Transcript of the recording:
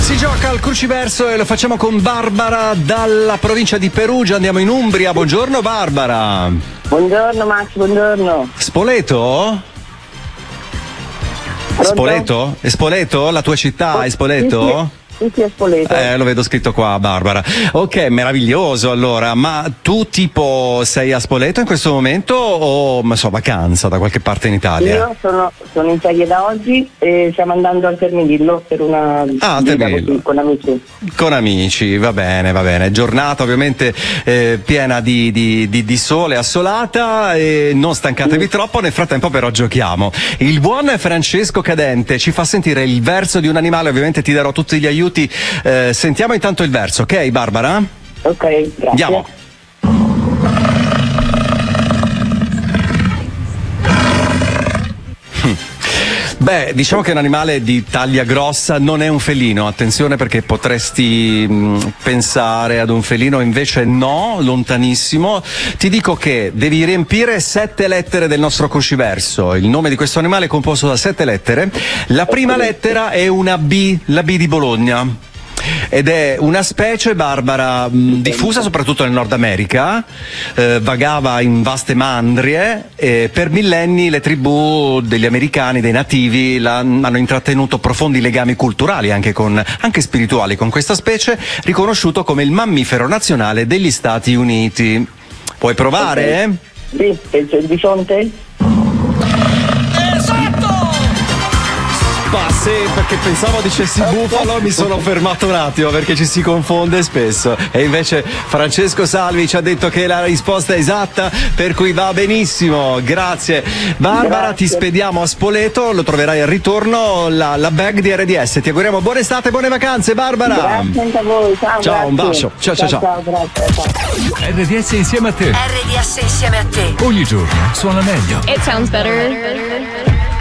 Si gioca al cruciverso e lo facciamo con Barbara dalla provincia di Perugia. Andiamo in Umbria. Buongiorno Barbara. Buongiorno Max, buongiorno. Spoleto? Pronto? Spoleto? È Spoleto? La tua città è Spoleto? Sì, è Spoleto. Lo vedo scritto qua, Barbara. Ok, meraviglioso allora. Ma tu tipo sei a Spoleto in questo momento o vacanza da qualche parte in Italia? Io sono in ferie da oggi e stiamo andando al Terminillo per una al gita Terminillo. con amici. Con amici, va bene. Giornata ovviamente piena di sole, assolata, e non stancatevi troppo. Nel frattempo però giochiamo. Il buon Francesco Cadente ci fa sentire il verso di un animale, ovviamente ti darò tutti gli aiuti. Sentiamo intanto il verso, ok Barbara? Ok, grazie. Andiamo. Beh, diciamo che è un animale di taglia grossa, non è un felino, attenzione perché potresti pensare ad un felino, invece no, lontanissimo. Ti dico che devi riempire 7 lettere del nostro cruciverso. Il nome di questo animale è composto da 7 lettere. La prima lettera è una B, la B di Bologna. Ed è una specie, Barbara, diffusa soprattutto nel Nord America, vagava in vaste mandrie e per millenni le tribù degli americani, dei nativi, hanno intrattenuto profondi legami culturali, anche spirituali, con questa specie, riconosciuto come il mammifero nazionale degli Stati Uniti. Puoi provare? Sì, c'è il bisonte? Sì, perché pensavo dicessi bufalo, mi sono fermato un attimo perché ci si confonde spesso. E invece Francesco Salvi ci ha detto che la risposta è esatta, per cui va benissimo. Grazie Barbara, Ti spediamo a Spoleto, lo troverai al ritorno la bag di RDS. Ti auguriamo buona estate e buone vacanze, Barbara. Grazie anche a voi, ciao. Un bacio. Ciao. Grazie, ciao. RDS insieme a te. RDS insieme a te. Ogni giorno suona meglio. It sounds better